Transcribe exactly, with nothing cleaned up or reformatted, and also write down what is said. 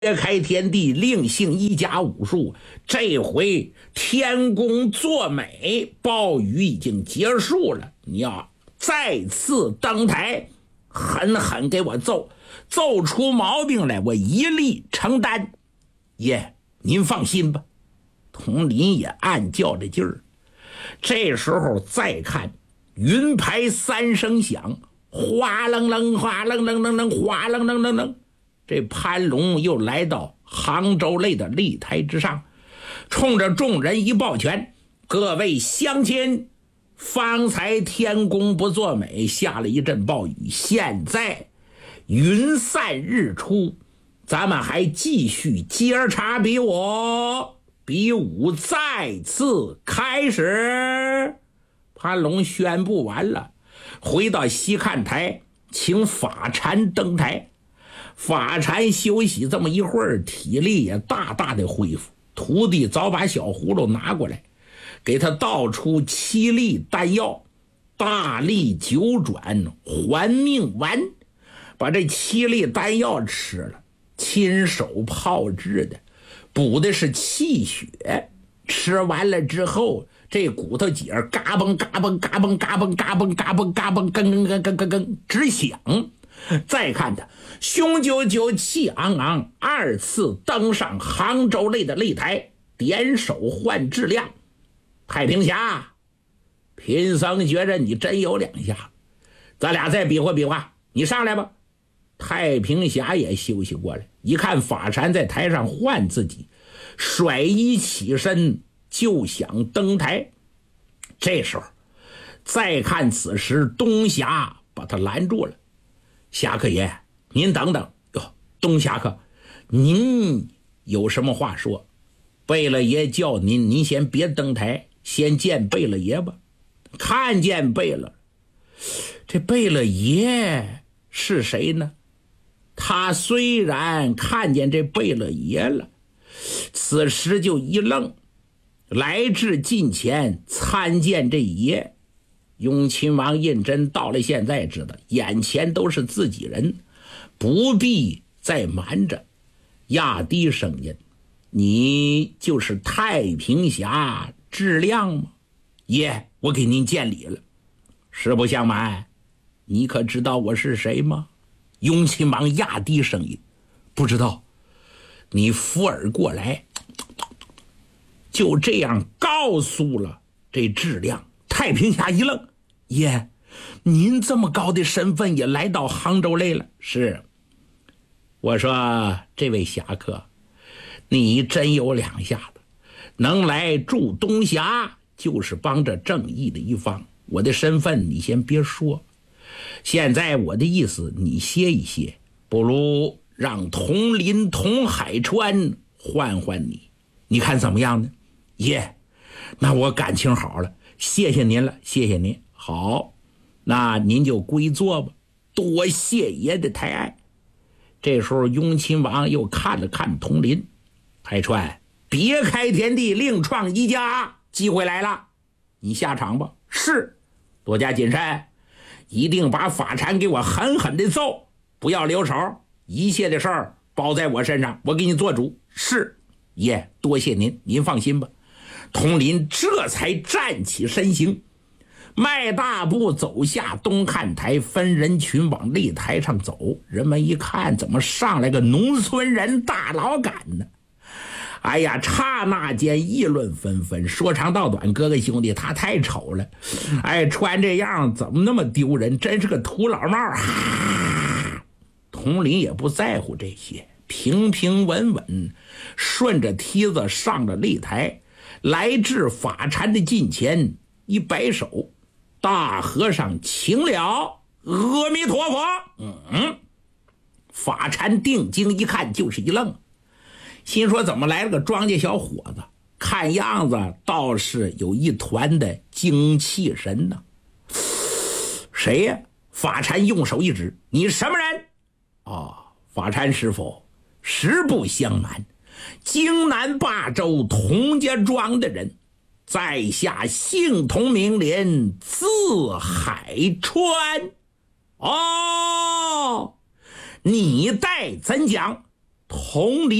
揭开天地，另行一家武术。这回天公作美，暴雨已经结束了，你要再次登台，狠狠给我揍，揍出毛病来，我一力承担。爷，您放心吧。佟林也暗叫着劲儿。这时候再看云牌三声响，哗楞楞，哗楞楞楞楞，哗楞楞楞楞。这潘龙又来到杭州擂的擂台之上，冲着众人一抱拳：“各位乡亲，方才天公不作美，下了一阵暴雨，现在云散日出，咱们还继续接茬比武，比武再次开始。”潘龙宣布完了，回到西看台，请法禅登台。法禅休息这么一会儿，体力也大大的恢复。徒弟早把小葫芦拿过来，给他倒出七粒丹药，大力九转还命丸，把这七粒丹药吃了，亲手炮制的，补的是气血。吃完了之后，这骨头节儿嘎嘣嘎嘣嘎嘣嘎嘣嘎嘣嘎嘣嘎嘣，跟跟跟跟跟跟直响。再看他雄赳赳气昂昂，二次登上杭州擂的擂台，点手换质量。太平侠，贫僧觉着你真有两下，咱俩再比划比划，你上来吧。太平侠也休息过来，一看法禅在台上换自己，甩衣起身就想登台。这时候再看此时东侠把他拦住了：“侠客爷，您等等哟，东侠客，您有什么话说？贝勒爷叫您，您先别登台，先见贝勒爷吧。”看见贝勒，这贝勒爷是谁呢？他虽然看见这贝勒爷了，此时就一愣，来至近前参见这爷。雍亲王胤禛到了现在知道眼前都是自己人，不必再瞒着，压低声音：“你就是太平侠质量吗？”“爷，我给您见礼了。”“实不相瞒，你可知道我是谁吗？”雍亲王压低声音：“不知道。”你附耳过来，就这样告诉了这质量。太平侠一愣：“爷，您这么高的身份也来到杭州擂了？”“是。”“我说这位侠客，你真有两下子，能来助东侠就是帮着正义的一方。我的身份你先别说，现在我的意思你歇一歇，不如让佟林佟海川换换你，你看怎么样呢？”“爷，那我感情好了，谢谢您了，谢谢您。”“好，那您就归坐吧，多谢爷的抬爱。”这时候雍亲王又看了看佟林：“海川，别开天地，另创一家，机会来了，你下场吧。”“是。”“多加谨慎，一定把法禅给我狠狠的揍，不要留手，一切的事儿包在我身上，我给你做主。”“是。”“爷，多谢您，您放心吧。”佟林这才站起身形，迈大步走下东看台，分人群往擂台上走。人们一看，怎么上来个农村人大老杆呢？哎呀，刹那间议论纷纷。说长道短，哥哥兄弟，他太丑了，哎，穿这样怎么那么丢人，真是个土老帽啊！佟林也不在乎这些，平平稳稳顺着梯子上了擂台，来至法禅的近前，一摆手：“大和尚请了，阿弥陀佛。”嗯，法禅定睛一看，就是一愣，心说怎么来了个庄稼小伙子，看样子倒是有一团的精气神呢。“谁呀？”法禅用手一指：“你什么人？”“哦，法禅师傅，实不相瞒，荆南霸州佟家庄的人，在下姓佟名莲，字海川。”“哦，你待怎讲？” 同理